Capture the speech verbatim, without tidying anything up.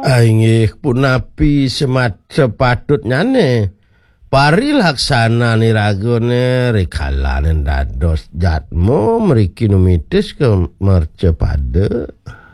Inggih punapi semat sepatutnyane pari laksana niragone rikalanen dados jatmo mriki numitis ke mercepada.